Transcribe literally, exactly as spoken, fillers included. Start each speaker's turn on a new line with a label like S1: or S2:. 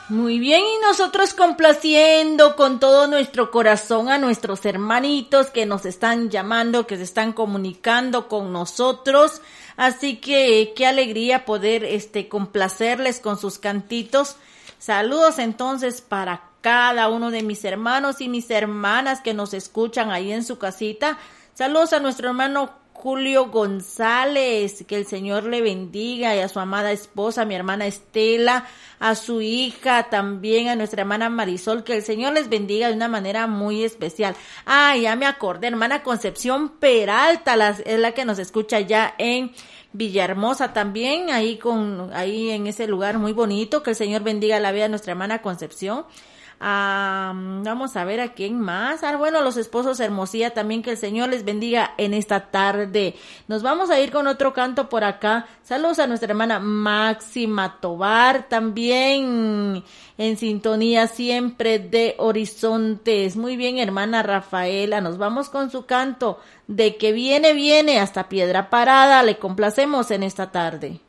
S1: Muy bien, y nosotros complaciendo con todo nuestro corazón a nuestros hermanitos que nos están llamando, que se están comunicando con nosotros. Así que qué alegría poder este complacerles con sus cantitos. Saludos entonces para cada uno de mis hermanos y mis hermanas que nos escuchan ahí en su casita. Saludos a nuestro hermano Julio González, que el Señor le bendiga, y a su amada esposa, mi hermana Estela, a su hija, también a nuestra hermana Marisol, que el Señor les bendiga de una manera muy especial. Ah, ya me acordé, hermana Concepción Peralta, la, es la que nos escucha ya en Villahermosa también, ahí con, ahí en ese lugar muy bonito, que el Señor bendiga la vida de nuestra hermana Concepción. Ah, vamos a ver a quién más. Ah, bueno, los esposos Hermosilla también, que el Señor les bendiga en esta tarde. Nos vamos a ir con otro canto por acá. Saludos a nuestra hermana Máxima Tobar, también en sintonía siempre de Horizontes. Muy bien, hermana Rafaela, nos vamos con su canto de que viene, viene hasta Piedra Parada. Le complacemos en esta tarde.